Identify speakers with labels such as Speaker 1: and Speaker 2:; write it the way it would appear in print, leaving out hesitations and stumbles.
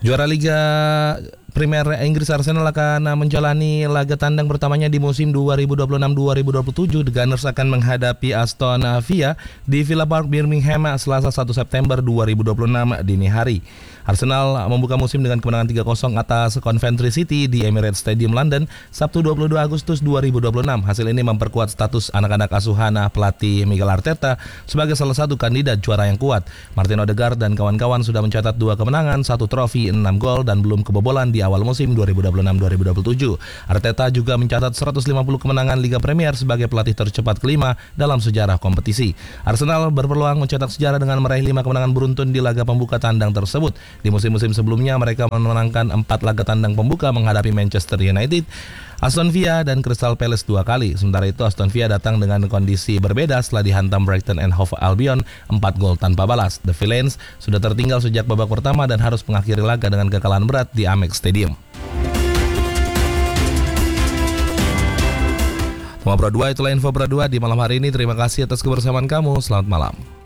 Speaker 1: Juara Liga Premier Inggris Arsenal akan menjalani laga tandang pertamanya di musim 2026-2027. The Gunners akan menghadapi Aston Villa di Villa Park, Birmingham, Selasa 1 September 2026 dini hari. Arsenal membuka musim dengan kemenangan 3-0 atas Coventry City di Emirates Stadium London Sabtu 22 Agustus 2026. Hasil ini memperkuat status anak-anak asuhan pelatih Mikel Arteta sebagai salah satu kandidat juara yang kuat. Martin Odegaard dan kawan-kawan sudah mencatat 2 kemenangan, 1 trofi, 6 gol dan belum kebobolan di awal musim 2026-2027. Arteta juga mencatat 150 kemenangan Liga Premier sebagai pelatih tercepat kelima dalam sejarah kompetisi. Arsenal berpeluang mencetak sejarah dengan meraih 5 kemenangan beruntun di laga pembuka tandang tersebut. Di musim-musim sebelumnya mereka memenangkan 4 laga tandang pembuka menghadapi Manchester United, Aston Villa dan Crystal Palace 2 kali. Sementara itu Aston Villa datang dengan kondisi berbeda setelah dihantam Brighton and Hove Albion 4 gol tanpa balas. The Villains sudah tertinggal sejak babak pertama dan harus mengakhiri laga dengan kekalahan berat di Amex Stadium. Itulah info Pro 2 di malam hari ini. Terima kasih atas kebersamaan kamu. Selamat malam.